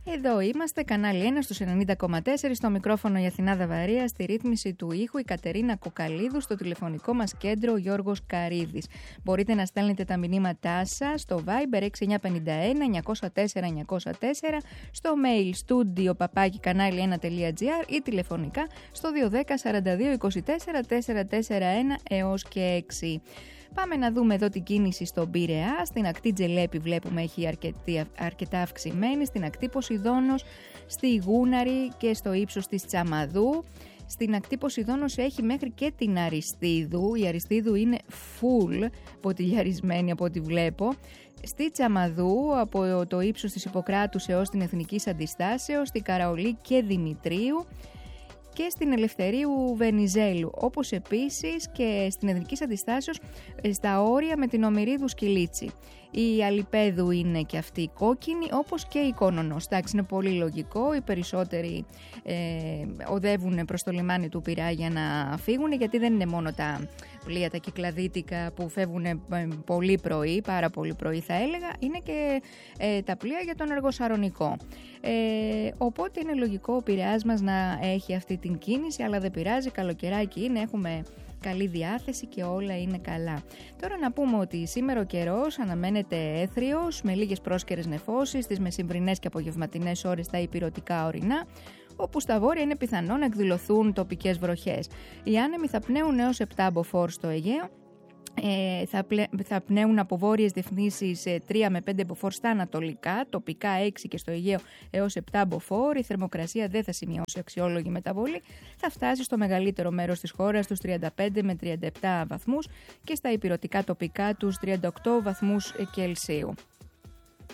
Εδώ είμαστε, κανάλι 1 στους 90,4, στο μικρόφωνο η Αθηνά Δαβαρία, στη ρύθμιση του ήχου η Κατερίνα Κοκαλίδου, στο τηλεφωνικό μας κέντρο ο Γιώργος Καρίδης. Μπορείτε να στέλνετε τα μηνύματά σας στο Viber 6951-904-904, στο mail studio@kanali1.gr ή τηλεφωνικά στο 210-42-24-441 έως και 6. Πάμε να δούμε εδώ την κίνηση στον Πειραιά. Στην ακτή Τζελέπη βλέπουμε έχει αρκετά αυξημένη. Στην ακτή Ποσειδώνος, στη Γούναρη και στο ύψος της Τσαμαδού. Στην ακτή Ποσειδώνος έχει μέχρι και την Αριστείδου. Η Αριστείδου είναι full ποτηλιαρισμένη από ό,τι βλέπω. Στη Τσαμαδού από το ύψος της Ιπποκράτους έως την Εθνικής Αντιστάσεως, στη Καραολή και Δημητρίου και στην Ελευθερίου Βενιζέλου, όπως επίσης και στην Εθνικής Αντιστάσεως στα όρια με την Ομηρίδου Σκυλίτσι. Η Αλιπέδου είναι και αυτή κόκκινη, όπως και η Κόνονος. Εντάξει, είναι πολύ λογικό, οι περισσότεροι οδεύουν προς το λιμάνι του Πειραιά για να φύγουν, γιατί δεν είναι μόνο τα πλοία, τα κυκλαδίτικα που φεύγουν πολύ πρωί, πάρα πολύ πρωί θα έλεγα, είναι και τα πλοία για τον Αργοσαρονικό. Οπότε είναι λογικό ο Πειραιάς μας να έχει αυτή την κίνηση, αλλά δεν πειράζει, καλοκαιράκι είναι, έχουμε καλή διάθεση και όλα είναι καλά. Τώρα να πούμε ότι σήμερα ο καιρός αναμένεται έθριος, με λίγες πρόσκαιρες νεφώσεις στις μεσημβρινές και απογευματινές ώρες στα ηπειρωτικά ορεινά, όπου στα βόρεια είναι πιθανό να εκδηλωθούν τοπικές βροχές. Οι άνεμοι θα πνέουν έως 7 μποφόρ στο Αιγαίο. Θα πνέουν από βόρειες διευθύνσεις 3 με 5 μποφόρ στα ανατολικά, τοπικά 6 και στο Αιγαίο έως 7 μποφόρ. Η θερμοκρασία δεν θα σημειώσει αξιόλογη μεταβολή, θα φτάσει στο μεγαλύτερο μέρος της χώρας τους 35 με 37 βαθμούς και στα ηπειρωτικά τοπικά τους 38 βαθμούς Κελσίου.